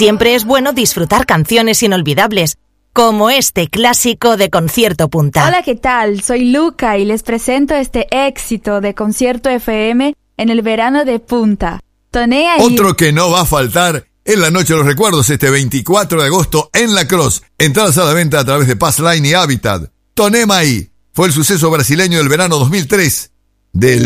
siempre es bueno disfrutar canciones inolvidables, como este clásico de Concierto Punta. Hola, ¿qué tal? Soy Luca y les presento este éxito de Concierto FM en el verano de Punta. Tonea y... Otro que no va a faltar en la Noche de los Recuerdos este 24 de agosto en La Cross. Entradas a la venta a través de Passline y Habitat. Tonema ahí. Fue el suceso brasileño del verano 2003 del